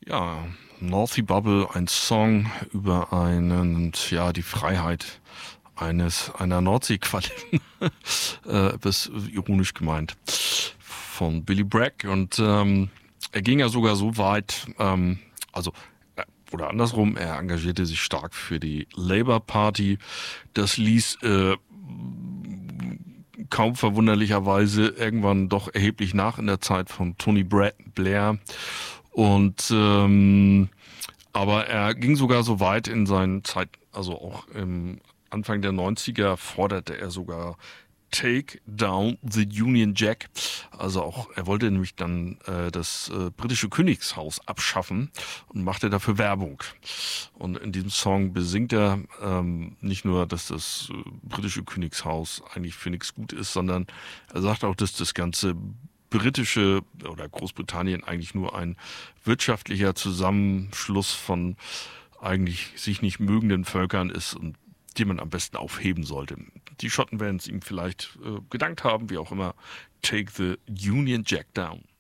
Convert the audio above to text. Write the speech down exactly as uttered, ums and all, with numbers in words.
Ja, Northy Bubble, ein Song über einen, ja, die Freiheit eines einer Nordseequallen, äh, etwas ironisch gemeint, von Billy Bragg. Und ähm, er ging ja sogar so weit, ähm, also äh, oder andersrum, er engagierte sich stark für die Labour Party. Das ließ äh, kaum verwunderlicherweise irgendwann doch erheblich nach in der Zeit von Tony Bra- Blair. Und ähm, aber er ging sogar so weit in seinen Zeit, also auch im Anfang der Neunziger forderte er sogar Take down the Union Jack. Also auch, er wollte nämlich dann äh, das äh, britische Königshaus abschaffen und machte dafür Werbung. Und in diesem Song besingt er ähm, nicht nur, dass das äh, britische Königshaus eigentlich für nichts gut ist, sondern er sagt auch, dass das ganze britische oder Großbritannien eigentlich nur ein wirtschaftlicher Zusammenschluss von eigentlich sich nicht mögenden Völkern ist und die man am besten aufheben sollte. Die Schotten werden es ihm vielleicht äh, gedankt haben, wie auch immer. Take the Union Jack down.